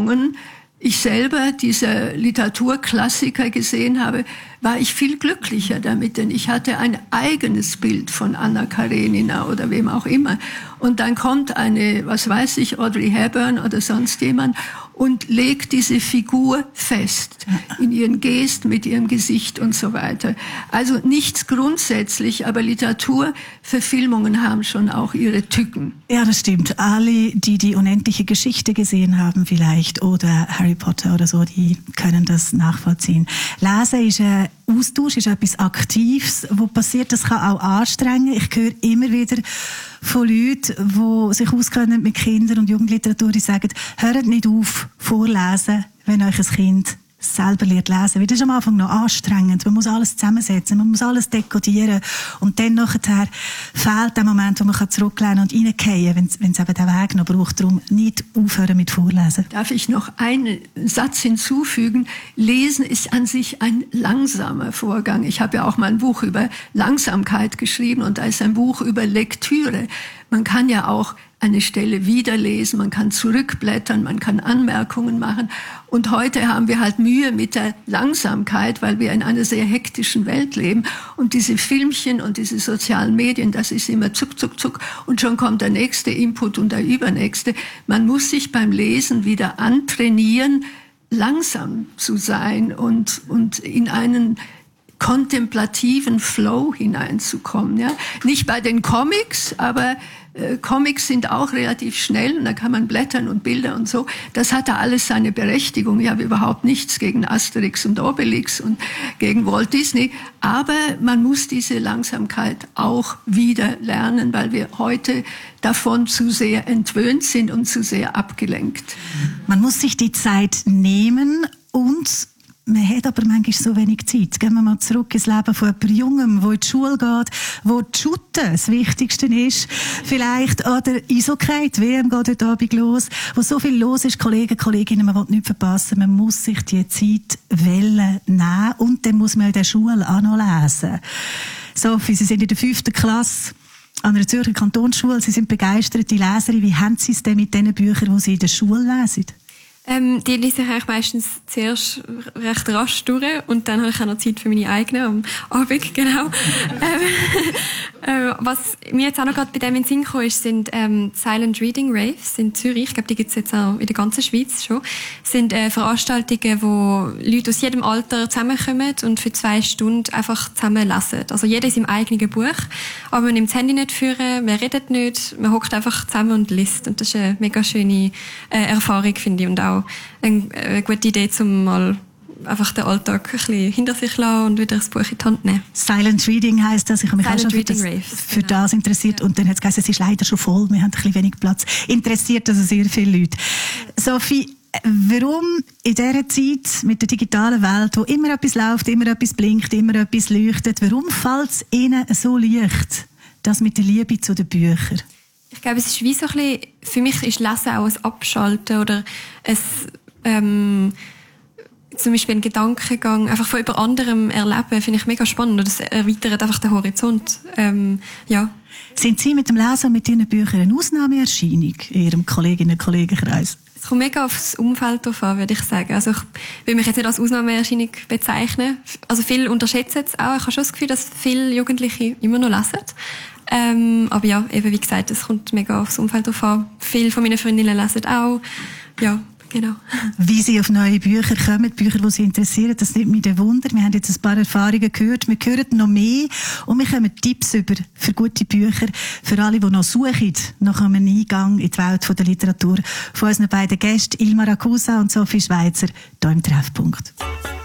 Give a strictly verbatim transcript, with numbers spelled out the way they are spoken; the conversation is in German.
Verfilmungen ich selber diese Literaturklassiker gesehen habe, war ich viel glücklicher damit, denn ich hatte ein eigenes Bild von Anna Karenina oder wem auch immer. Und dann kommt eine, was weiß ich, Audrey Hepburn oder sonst jemand und legt diese Figur fest in ihren Gesten, mit ihrem Gesicht und so weiter. Also nichts grundsätzlich, aber Literaturverfilmungen haben schon auch ihre Tücken. Ja, das stimmt. Alle, die die unendliche Geschichte gesehen haben vielleicht oder Harry Potter oder so, die können das nachvollziehen. Lesen ist ein Austausch, ist etwas Aktives, was passiert, das kann auch anstrengen. Ich höre immer wieder von Leuten, die sich auskennen mit Kinder- und Jugendliteratur, die sagen, hört nicht auf, vorlesen, wenn euch ein Kind selber lernt lesen. Weil das ist am Anfang noch anstrengend. Man muss alles zusammensetzen, man muss alles dekodieren. Und dann nachher fehlt der Moment, wo man zurücklehnen und reingehen kann, wenn es eben den Weg noch braucht. Darum nicht aufhören mit Vorlesen. Darf ich noch einen Satz hinzufügen? Lesen ist an sich ein langsamer Vorgang. Ich habe ja auch mal ein Buch über Langsamkeit geschrieben und da ist ein Buch über Lektüre. Man kann ja auch eine Stelle wiederlesen, man kann zurückblättern, man kann Anmerkungen machen. Und heute haben wir halt Mühe mit der Langsamkeit, weil wir in einer sehr hektischen Welt leben. Und diese Filmchen und diese sozialen Medien, das ist immer zuck, zuck, zuck. Und schon kommt der nächste Input und der übernächste. Man muss sich beim Lesen wieder antrainieren, langsam zu sein und, und in einen kontemplativen Flow hineinzukommen. Ja? Nicht bei den Comics, aber äh, Comics sind auch relativ schnell und da kann man blättern und Bilder und so. Das hat da alles seine Berechtigung. Ich habe überhaupt nichts gegen Asterix und Obelix und gegen Walt Disney. Aber man muss diese Langsamkeit auch wieder lernen, weil wir heute davon zu sehr entwöhnt sind und zu sehr abgelenkt. Man muss sich die Zeit nehmen und man hat aber manchmal so wenig Zeit. Gehen wir mal zurück ins Leben von jemandem Jungem, der in die Schule geht, wo die Schutte das Wichtigste ist. Vielleicht oder Eishockey, die W M geht heute Abend los, wo so viel los ist, Kollegen, Kolleginnen, man will nichts verpassen. Man muss sich die Zeit wählen, nehmen und dann muss man in der Schule auch noch lesen. Sophie, Sie sind in der fünften Klasse an einer Zürcher Kantonsschule. Sie sind begeisterte Leserin. Wie haben Sie es denn mit den Büchern, die Sie in der Schule lesen? Ähm, die lese ich eigentlich meistens zuerst recht rasch durch und dann habe ich auch noch Zeit für meine eigenen am Abend, genau. ähm, äh, was mir jetzt auch noch gerade bei dem in den Sinn gekommen ist, sind ähm, Silent Reading Raves in Zürich. Ich glaube, die gibt es jetzt auch in der ganzen Schweiz schon. Das sind äh, Veranstaltungen, wo Leute aus jedem Alter zusammenkommen und für zwei Stunden einfach zusammen lesen. Also jeder in seinem eigenen Buch, aber man nimmt das Handy nicht führen, man redet nicht, man hockt einfach zusammen und liest. Und das ist eine mega schöne äh, Erfahrung, finde ich, und auch eine, eine gute Idee, um mal einfach den Alltag ein bisschen hinter sich zu lassen und wieder das Buch in die Hand nehmen. Silent Reading heisst das. Ich habe mich auch schon für das, für das interessiert. Genau. Und dann hat es geheißen, es ist leider schon voll. Wir haben ein bisschen wenig Platz. Interessiert also sehr viele Leute. Sophie, warum in dieser Zeit mit der digitalen Welt, wo immer etwas läuft, immer etwas blinkt, immer etwas leuchtet, warum fällt es Ihnen so leicht, das mit der Liebe zu den Büchern? Ich glaube, es ist wie so ein bisschen, für mich ist Lesen auch ein Abschalten oder ein, ähm, zum Beispiel ein Gedankengang, einfach von jemand anderem erleben, finde ich mega spannend und das erweitert einfach den Horizont. Ähm, ja. Sind Sie mit dem Lesen mit Ihren Büchern eine Ausnahmeerscheinung in Ihrem Kolleginnen- und Kollegenkreis? Es kommt mega aufs Umfeld drauf an, würde ich sagen. Also ich will mich jetzt nicht als Ausnahmeerscheinung bezeichnen. Also viele unterschätzen es auch. Ich habe schon das Gefühl, dass viele Jugendliche immer noch lesen. Ähm, aber ja, eben wie gesagt, es kommt mega aufs Umfeld drauf an. Viele von meinen Freundinnen lesen auch. Ja, genau. Wie Sie auf neue Bücher kommen, Bücher, die Sie interessieren, das nimmt mich ein Wunder. Wir haben jetzt ein paar Erfahrungen gehört. Wir hören noch mehr und wir kommen Tipps über für gute Bücher, für alle, die noch suchen nach einem Eingang in die Welt der Literatur. Von unseren beiden Gästen, Ilma Ragusa und Sophie Schweizer, hier im Treffpunkt.